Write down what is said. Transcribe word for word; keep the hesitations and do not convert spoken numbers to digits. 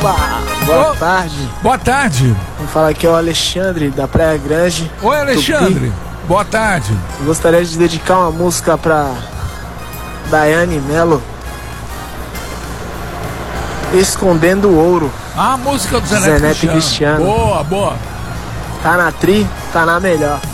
Opa, boa Ô, tarde. Boa tarde. Vamos falar aqui é o Alexandre, da Praia Grande. Oi, Alexandre. Tupi. Boa tarde. Eu gostaria de dedicar uma música pra Daiane Melo. Escondendo o Ouro. Ah, a música do Zé Zé Neto Neto e Cristiano. Cristiano. Boa, boa. Tá na tri, tá na melhor.